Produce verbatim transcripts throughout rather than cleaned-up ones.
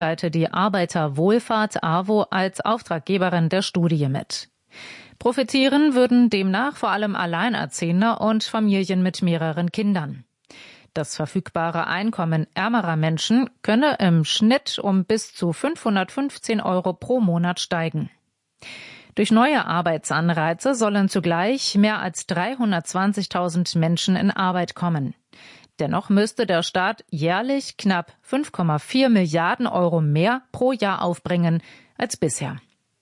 teilte die Arbeiterwohlfahrt A W O als Auftraggeberin der Studie mit. Profitieren würden demnach vor allem Alleinerziehende und Familien mit mehreren Kindern. Das verfügbare Einkommen ärmerer Menschen könne im Schnitt um bis zu fünfhundertfünfzehn Euro pro Monat steigen. Durch neue Arbeitsanreize sollen zugleich mehr als dreihundertzwanzigtausend Menschen in Arbeit kommen. Dennoch müsste der Staat jährlich knapp fünf Komma vier Milliarden Euro mehr pro Jahr aufbringen als bisher.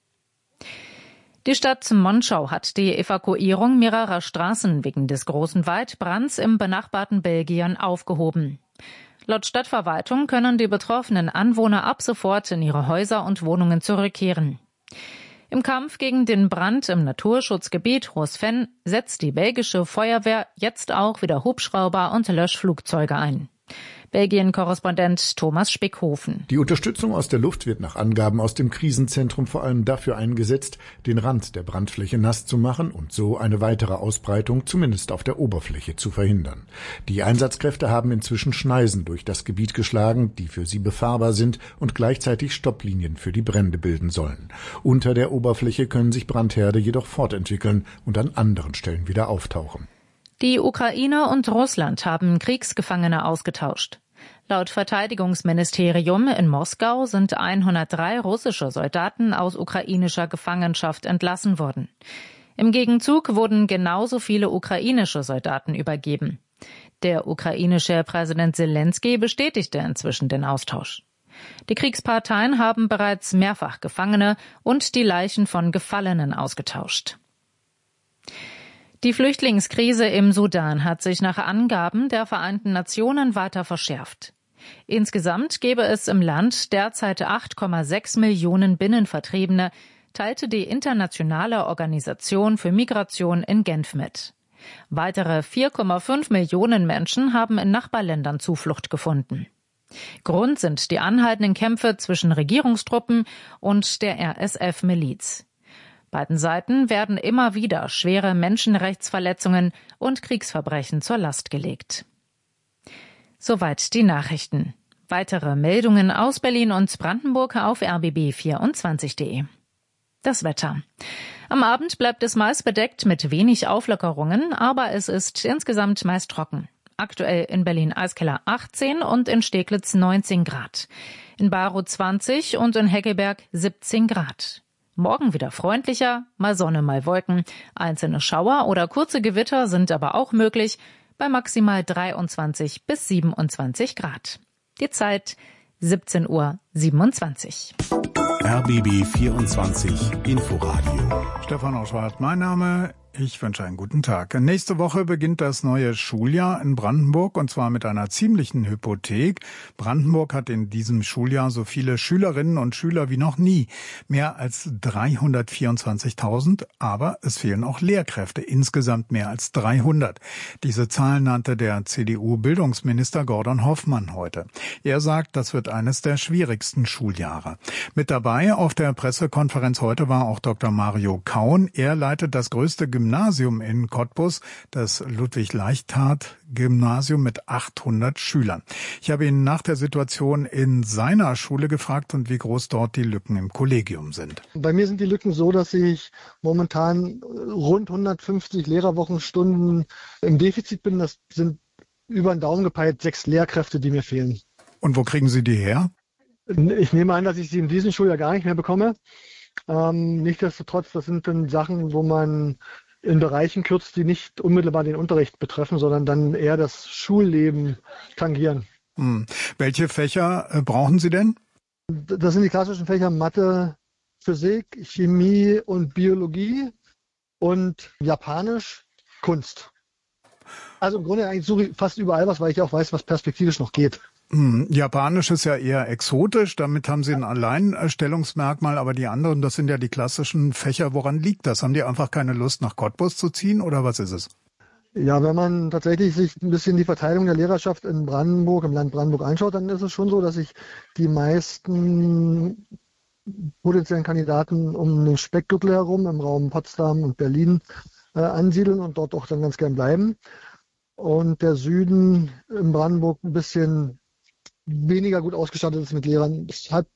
Die Stadt Monschau hat die Evakuierung mehrerer Straßen wegen des großen Waldbrands im benachbarten Belgien aufgehoben. Laut Stadtverwaltung können die betroffenen Anwohner ab sofort in ihre Häuser und Wohnungen zurückkehren. Im Kampf gegen den Brand im Naturschutzgebiet Roosven setzt die belgische Feuerwehr jetzt auch wieder Hubschrauber und Löschflugzeuge ein. Belgien-Korrespondent Thomas Spickhofen. Die Unterstützung aus der Luft wird nach Angaben aus dem Krisenzentrum vor allem dafür eingesetzt, den Rand der Brandfläche nass zu machen und so eine weitere Ausbreitung zumindest auf der Oberfläche zu verhindern. Die Einsatzkräfte haben inzwischen Schneisen durch das Gebiet geschlagen, die für sie befahrbar sind und gleichzeitig Stopplinien für die Brände bilden sollen. Unter der Oberfläche können sich Brandherde jedoch fortentwickeln und an anderen Stellen wieder auftauchen. Die Ukraine und Russland haben Kriegsgefangene ausgetauscht. Laut Verteidigungsministerium in Moskau sind hundertdrei russische Soldaten aus ukrainischer Gefangenschaft entlassen worden. Im Gegenzug wurden genauso viele ukrainische Soldaten übergeben. Der ukrainische Präsident Selenskyj bestätigte inzwischen den Austausch. Die Kriegsparteien haben bereits mehrfach Gefangene und die Leichen von Gefallenen ausgetauscht. Die Flüchtlingskrise im Sudan hat sich nach Angaben der Vereinten Nationen weiter verschärft. Insgesamt gäbe es im Land derzeit acht Komma sechs Millionen Binnenvertriebene, teilte die Internationale Organisation für Migration in Genf mit. Weitere vier Komma fünf Millionen Menschen haben in Nachbarländern Zuflucht gefunden. Grund sind die anhaltenden Kämpfe zwischen Regierungstruppen und der R S F-Miliz. Beiden Seiten werden immer wieder schwere Menschenrechtsverletzungen und Kriegsverbrechen zur Last gelegt. Soweit die Nachrichten. Weitere Meldungen aus Berlin und Brandenburg auf r b b vierundzwanzig punkt de. Das Wetter. Am Abend bleibt es meist bedeckt mit wenig Auflockerungen, aber es ist insgesamt meist trocken. Aktuell in Berlin-Eiskeller achtzehn und in Steglitz neunzehn Grad. In Barow zwanzig und in Heckelberg siebzehn Grad. Morgen wieder freundlicher, mal Sonne, mal Wolken. Einzelne Schauer oder kurze Gewitter sind aber auch möglich, bei maximal dreiundzwanzig bis siebenundzwanzig Grad. Die Zeit siebzehn Uhr siebenundzwanzig. R B B vierundzwanzig Inforadio. Stefan Oschwart, mein Name. Ich wünsche einen guten Tag. Nächste Woche beginnt das neue Schuljahr in Brandenburg und zwar mit einer ziemlichen Hypothek. Brandenburg hat in diesem Schuljahr so viele Schülerinnen und Schüler wie noch nie. Mehr als dreihundertvierundzwanzigtausend, aber es fehlen auch Lehrkräfte, insgesamt mehr als dreihundert. Diese Zahl nannte der C D U-Bildungsminister Gordon Hoffmann heute. Er sagt, das wird eines der schwierigsten Schuljahre. Mit dabei auf der Pressekonferenz heute war auch Doktor Mario Kaun. Er leitet das größte Gymnasium in Cottbus, das Ludwig-Leichthardt-Gymnasium mit achthundert Schülern. Ich habe ihn nach der Situation in seiner Schule gefragt und wie groß dort die Lücken im Kollegium sind. Bei mir sind die Lücken so, dass ich momentan rund hundertfünfzig Lehrerwochenstunden im Defizit bin. Das sind über den Daumen gepeilt sechs Lehrkräfte, die mir fehlen. Und wo kriegen Sie die her? Ich nehme an, dass ich sie in diesem Schuljahr gar nicht mehr bekomme. Ähm, nichtsdestotrotz, das sind dann Sachen, wo man in Bereichen kürzt, die nicht unmittelbar den Unterricht betreffen, sondern dann eher das Schulleben tangieren. Hm. Welche Fächer äh, brauchen Sie denn? Das sind die klassischen Fächer Mathe, Physik, Chemie und Biologie und Japanisch, Kunst. Also im Grunde eigentlich suche ich fast überall was, weil ich auch weiß, was perspektivisch noch geht. Hm, Japanisch ist ja eher exotisch, damit haben Sie ein Alleinstellungsmerkmal, aber die anderen, das sind ja die klassischen Fächer. Woran liegt das? Haben die einfach keine Lust, nach Cottbus zu ziehen oder was ist es? Ja, wenn man tatsächlich sich ein bisschen die Verteilung der Lehrerschaft in Brandenburg, im Land Brandenburg anschaut, dann ist es schon so, dass sich die meisten potenziellen Kandidaten um den Speckgürtel herum im Raum Potsdam und Berlin äh, ansiedeln und dort auch dann ganz gern bleiben. Und der Süden in Brandenburg ein bisschen weniger gut ausgestattet ist mit Lehrern. Das hat